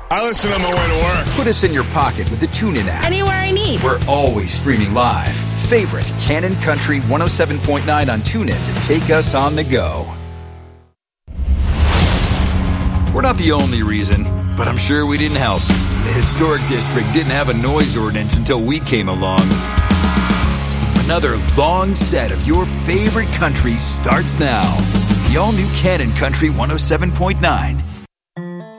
I listen on my way to work. Put us in your pocket with the TuneIn app. Anywhere I need. We're always streaming live. Favorite Canon Country 107.9 on TuneIn to take us on the go. We're not the only reason, but I'm sure we didn't help. The historic district didn't have a noise ordinance until we came along. Another long set of your favorite countries starts now. The all-new Canon Country 107.9.